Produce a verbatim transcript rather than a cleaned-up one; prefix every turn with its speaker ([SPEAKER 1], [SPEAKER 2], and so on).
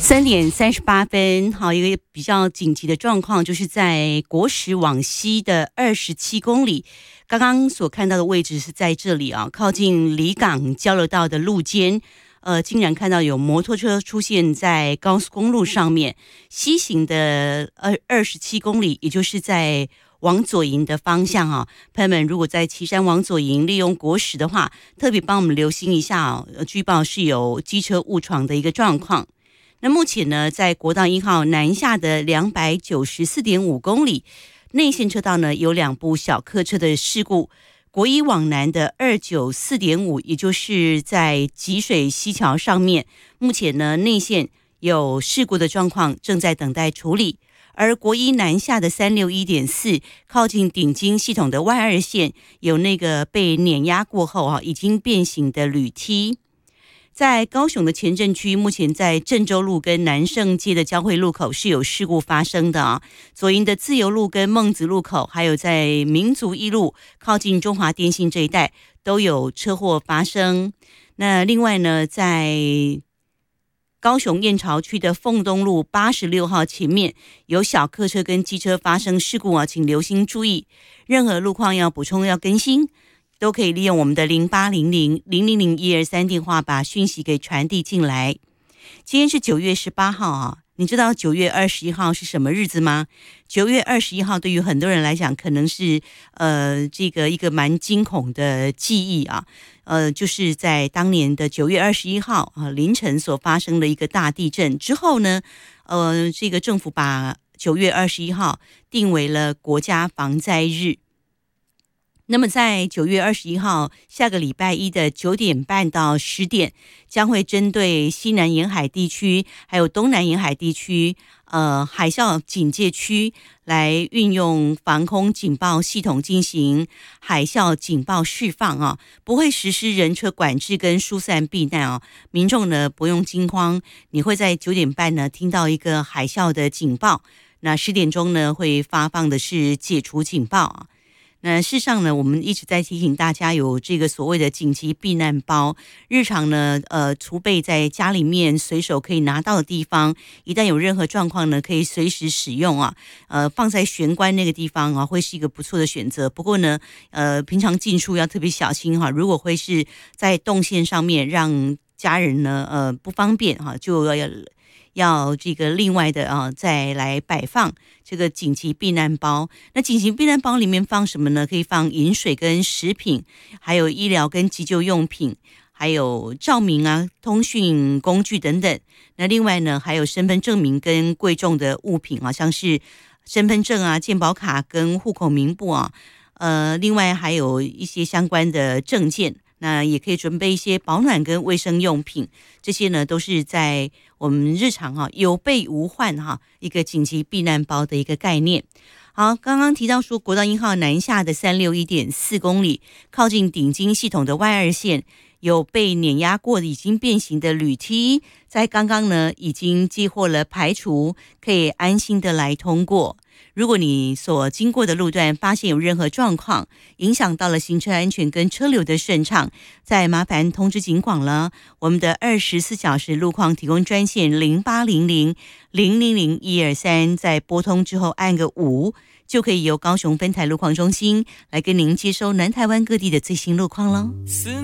[SPEAKER 1] 三点三十八分，好，一个比较紧急的状况，就是在国十往西的二十七公里，刚刚所看到的位置是在这里啊，靠近离港交流道的路肩，呃，竟然看到有摩托车出现在高速公路上面，西行的二二十七公里，也就是在往左营的方向啊，朋友们，如果在旗山往左营利用国十的话，特别帮我们留心一下啊，据报是有机车误闯的一个状况。那目前呢，在国道一号南下的两百九十四点五公里内线车道呢，有两部小客车的事故。国一往南的二九四点五，也就是在吉水溪桥上面，目前呢内线有事故的状况，正在等待处理。而国一南下的三六一点四，靠近顶金系统的外二线，有那个被碾压过后啊，已经变形的铝梯。在高雄的前镇区，目前在郑州路跟南胜街的交汇路口是有事故发生的啊。左营的自由路跟孟子路口，还有在民族一路靠近中华电信这一带都有车祸发生。那另外呢，在高雄燕巢区的凤东路八十六号前面有小客车跟机车发生事故啊，请留心注意，任何路况要补充要更新，都可以利用我们的零八零零零零零一二三电话把讯息给传递进来。今天是九月十八号啊，你知道九月二十一号是什么日子吗？九月二十一号对于很多人来讲，可能是呃这个一个蛮惊恐的记忆啊，呃，就是在当年的九月二十一号啊凌晨所发生的一个大地震之后呢，呃，这个政府把九月二十一号定为了国家防灾日。那么在九月二十一号下个礼拜一的九点半到十点，将会针对西南沿海地区还有东南沿海地区呃海啸警戒区来运用防空警报系统进行海啸警报释放啊，不会实施人车管制跟疏散避难啊，民众呢不用惊慌，你会在九点半呢听到一个海啸的警报，那十点钟呢会发放的是解除警报啊。那事实上呢，我们一直在提醒大家有这个所谓的紧急避难包，日常呢，呃，储备在家里面随手可以拿到的地方，一旦有任何状况呢，可以随时使用啊。呃，放在玄关那个地方啊，会是一个不错的选择。不过呢，呃，平常进出要特别小心哈。如果会是在动线上面让家人呢，呃，不方便哈，就要。要这个另外的啊，再来摆放这个紧急避难包。那紧急避难包里面放什么呢？可以放饮水跟食品，还有医疗跟急救用品，还有照明啊、通讯工具等等。那另外呢，还有身份证明跟贵重的物品啊，像是身份证啊、健保卡跟户口名簿啊。呃，另外还有一些相关的证件。那也可以准备一些保暖跟卫生用品，这些呢都是在我们日常哈、啊、有备无患哈、啊、一个紧急避难包的一个概念。好，刚刚提到说国道一号南下的三六一点四公里，靠近顶金系统的外二线有被碾压过的已经变形的铝梯，在刚刚呢已经接获了排除，可以安心的来通过。如果你所经过的路段发现有任何状况，影响到了行车安全跟车流的顺畅，再麻烦通知警广了。我们的二十四小时路况提供专线零八零零零零零一二三，在拨通之后按个五，就可以由高雄分台路况中心来跟您接收南台湾各地的最新路况了。